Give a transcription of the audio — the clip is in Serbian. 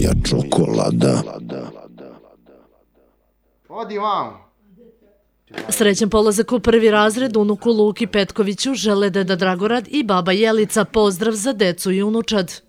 moja čokolada. Odi vamo. Srećan polazak u prvi razred unuku Luki Petkoviću žele deda Dragorad i baba Jelica. Pozdrav za decu i unučad.